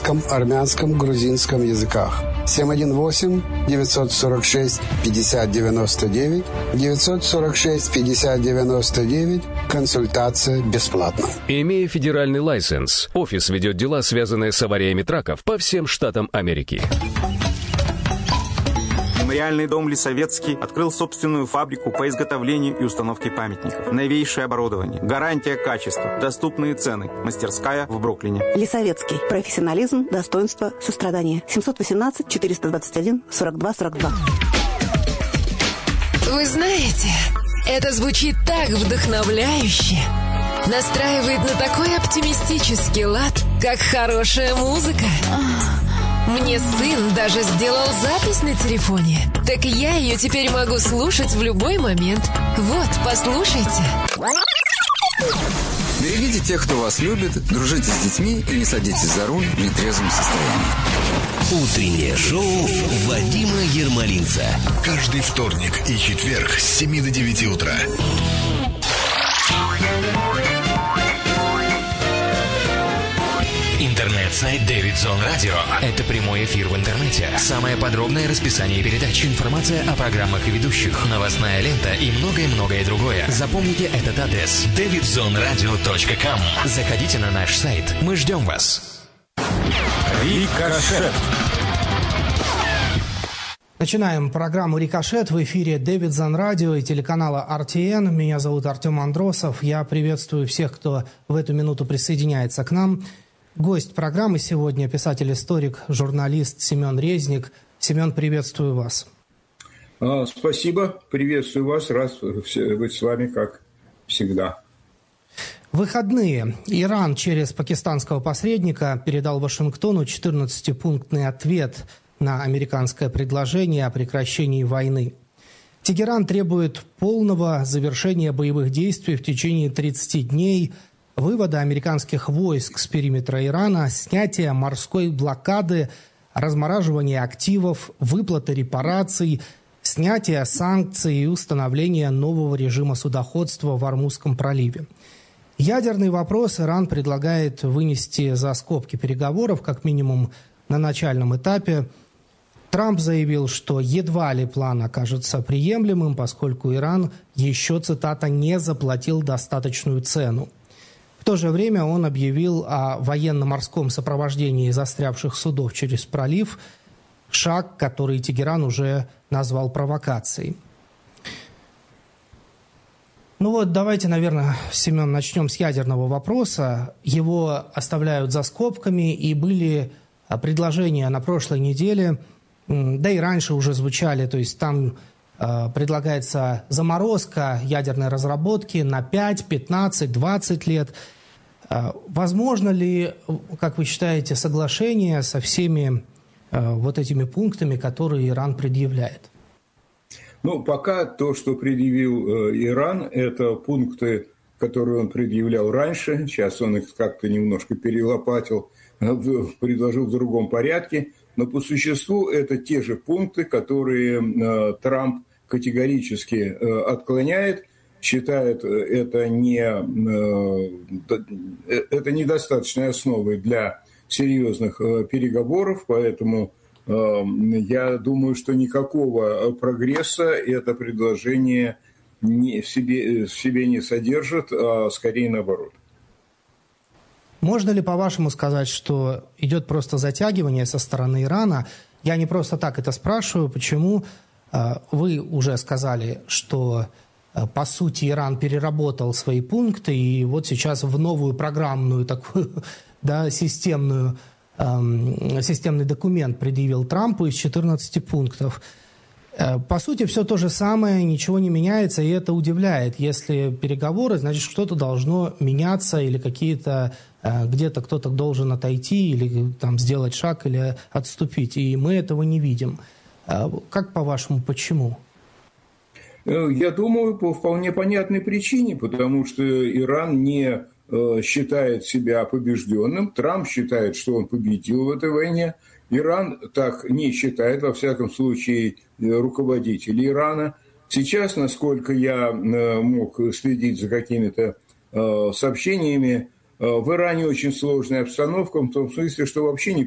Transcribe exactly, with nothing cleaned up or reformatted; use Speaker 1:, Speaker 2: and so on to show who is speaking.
Speaker 1: русском, армянском, грузинском языках. семь один восемь девятьсот сорок шесть пятьдесят девяносто девять, девятьсот сорок шесть пятьдесят девяносто девять. Консультация бесплатна.
Speaker 2: Имея федеральный лайсенс, офис ведет дела, связанные с авариями траков по всем штатам Америки.
Speaker 3: Мемориальный дом Лисовецкий открыл собственную фабрику по изготовлению и установке памятников. Новейшее оборудование, гарантия качества, доступные цены. Мастерская в Бруклине.
Speaker 4: Лисовецкий. Профессионализм, достоинство, сострадание. семьсот восемнадцать четыреста двадцать один сорок два сорок два.
Speaker 5: Вы знаете, это звучит так вдохновляюще. Настраивает на такой оптимистический лад, как хорошая музыка. Мне сын даже сделал запись на телефоне. Так я ее теперь могу слушать в любой момент. Вот, послушайте.
Speaker 6: Берегите тех, кто вас любит, дружите с детьми и не садитесь за руль в нетрезвом состоянии.
Speaker 7: Утреннее шоу Вадима Ермолинца.
Speaker 8: Каждый вторник и четверг с семи до девяти утра.
Speaker 7: Интернет-сайт Дэвид Зон Радио. Это прямой эфир в интернете. Самое подробное расписание передач, информация о программах и ведущих, новостная лента и многое-многое другое. Запомните этот адрес: дэвид зон радио точка ком. Заходите на наш сайт. Мы ждем вас.
Speaker 9: Рикошет. Начинаем программу «Рикошет». В эфире Дэвид Зон Радио и телеканала ар ти эн. Меня зовут Артем Андросов. Я приветствую всех, кто в эту минуту присоединяется к нам. Гость программы сегодня – писатель-историк, журналист Семен Резник. Семен, приветствую вас.
Speaker 10: А, спасибо, приветствую вас, рад быть с вами, как всегда.
Speaker 9: В выходные Иран через пакистанского посредника передал Вашингтону четырнадцатипунктный ответ на американское предложение о прекращении войны. Тегеран требует полного завершения боевых действий в течение тридцати дней, вывода американских войск с периметра Ирана, снятия морской блокады, размораживания активов, выплаты репараций, снятия санкций и установления нового режима судоходства в Ормузском проливе. Ядерный вопрос Иран предлагает вынести за скобки переговоров, как минимум на начальном этапе. Трамп заявил, что едва ли план окажется приемлемым, поскольку Иран еще, цитата, «не заплатил достаточную цену». В то же время он объявил о военно-морском сопровождении застрявших судов через пролив, шаг, который Тегеран уже назвал провокацией. Ну вот, давайте, наверное, Семен, начнем с ядерного вопроса. Его оставляют за скобками, и были предложения на прошлой неделе, да и раньше уже звучали, то есть там э, предлагается заморозка ядерной разработки на пять, пятнадцать, двадцать лет. Э, возможно ли, как вы считаете, соглашение со всеми э, вот этими пунктами, которые Иран предъявляет?
Speaker 10: Ну, пока то, что предъявил э, Иран, это пункты, которые он предъявлял раньше. Сейчас он их как-то немножко перелопатил, предложил в другом порядке. Но по существу это те же пункты, которые э, Трамп категорически э, отклоняет, считает это, не, э, это недостаточной основой для серьезных э, переговоров, поэтому э, я думаю, что никакого прогресса это предложение не, в, себе, в себе не содержит, а скорее наоборот.
Speaker 9: Можно ли, по-вашему, сказать, что идет просто затягивание со стороны Ирана? Я не просто так это спрашиваю. Почему? Вы уже сказали, что, по сути, Иран переработал свои пункты, и вот сейчас в новую программную, такую, да, системную, эм, системный документ предъявил Трампу из четырнадцати пунктов. По сути, все то же самое, ничего не меняется, и это удивляет. Если переговоры, значит, что-то должно меняться, или какие-то где-то кто-то должен отойти, или там сделать шаг, или отступить. И мы этого не видим. Как, по-вашему, почему?
Speaker 10: Я думаю, по вполне понятной причине, потому что Иран не считает себя побежденным. Трамп считает, что он победил в этой войне. Иран так не считает, во всяком случае, руководитель Ирана. Сейчас, насколько я мог следить за какими-то сообщениями, в Иране очень сложная обстановка, в том смысле, что вообще не